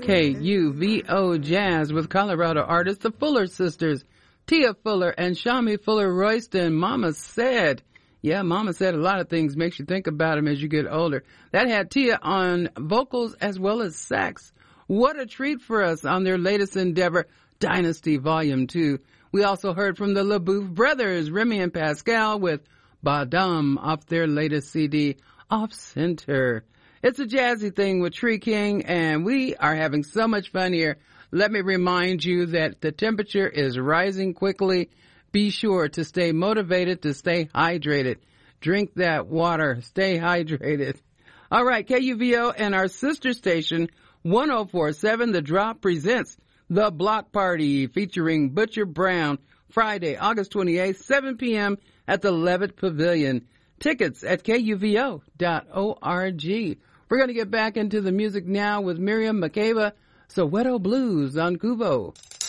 KUVO Jazz with Colorado artists, the Fuller Sisters, Tia Fuller and Shami Fuller Royston. Mama said, yeah, Mama said a lot of things makes you think about them as you get older. That had Tia on vocals as well as sax. What a treat for us on their latest endeavor, Dynasty Volume 2. We also heard from the LaBouffe brothers, Remy and Pascal, with Badam off their latest CD, Off Center. It's a jazzy thing with Tree King, and we are having so much fun here. Let me remind you that the temperature is rising quickly. Be sure to stay motivated, to stay hydrated. Drink that water. Stay hydrated. All right, KUVO and our sister station, 104.7 The Drop presents The Block Party featuring Butcher Brown, Friday, August 28th, 7 p.m. at the Levitt Pavilion. Tickets at KUVO.org. We're going to get back into the music now with Miriam Makeba, Soweto Blues on Kuvo.